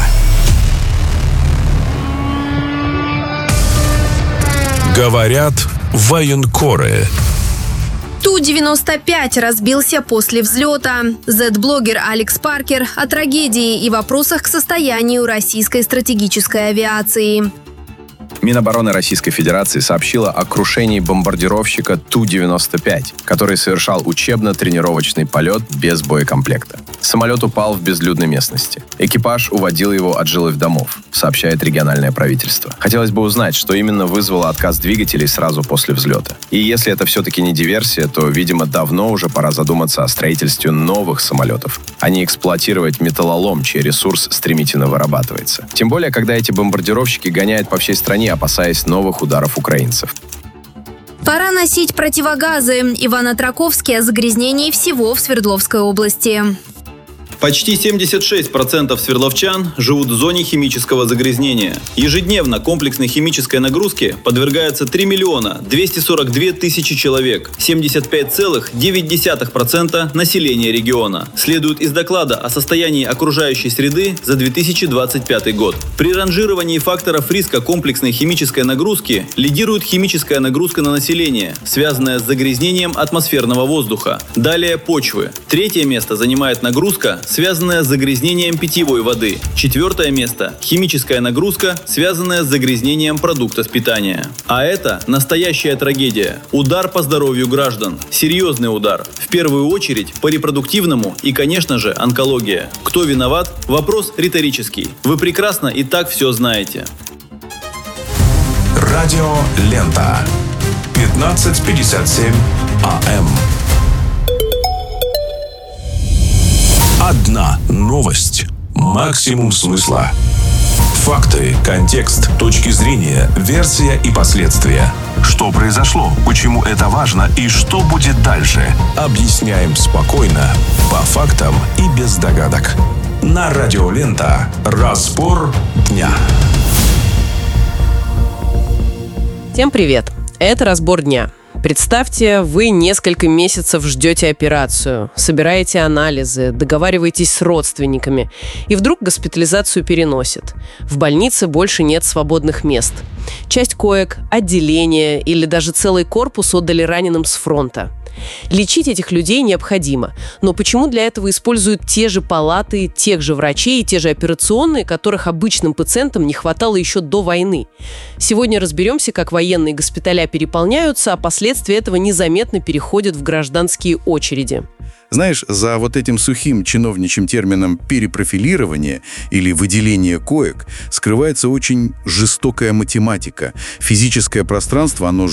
Говорят военкоры. Ту-95 разбился после взлета. Z-блогер Алекс Паркер о трагедии и вопросах к состоянию российской стратегической авиации. Минобороны Российской Федерации сообщила о крушении бомбардировщика Ту-95, который совершал учебно-тренировочный полет без боекомплекта. Самолет упал в безлюдной местности. Экипаж уводил его от жилых домов, сообщает региональное правительство. Хотелось бы узнать, что именно вызвало отказ двигателей сразу после взлета. И если это все-таки не диверсия, то, видимо, давно уже пора задуматься о строительстве новых самолетов, а не эксплуатировать металлолом, чей ресурс стремительно вырабатывается. Тем более, когда эти бомбардировщики гоняют по всей стране, опасаясь новых ударов украинцев. Пора носить противогазы. Иван Отраковский о загрязнении всего в Свердловской области. Почти 76% свердловчан живут в зоне химического загрязнения. Ежедневно комплексной химической нагрузке подвергается 3 миллиона 242 тысячи человек, 75,9% населения региона. Следует из доклада о состоянии окружающей среды за 2025 год. При ранжировании факторов риска комплексной химической нагрузки лидирует химическая нагрузка на население, связанная с загрязнением атмосферного воздуха. Далее почвы. Третье место занимает нагрузка, связанная с загрязнением питьевой воды. Четвертое место – химическая нагрузка, связанная с загрязнением продуктов питания. А это настоящая трагедия. Удар по здоровью граждан. Серьезный удар. В первую очередь по репродуктивному и, конечно же, онкология. Кто виноват? Вопрос риторический. Вы прекрасно и так все знаете. Радио Лента. 15:57 АМ. Одна новость. Максимум смысла. Факты, контекст, точки зрения, версия и последствия. Что произошло, почему это важно и что будет дальше. Объясняем спокойно, по фактам и без догадок. На Радио Лента. Разбор дня. Всем привет! Это «Разбор дня». Представьте, вы несколько месяцев ждете операцию, собираете анализы, договариваетесь с родственниками, и вдруг госпитализацию переносят. В больнице больше нет свободных мест. Часть коек, отделения или даже целый корпус отдали раненым с фронта. Лечить этих людей необходимо, но почему для этого используют те же палаты, тех же врачей и те же операционные, которых обычным пациентам не хватало еще до войны? Сегодня разберемся, как военные госпиталя переполняются, а последствия этого незаметно переходят в гражданские очереди. Знаешь, за вот этим сухим чиновничьим термином перепрофилирование или выделение коек скрывается очень жестокая математика. Физическое пространство, оно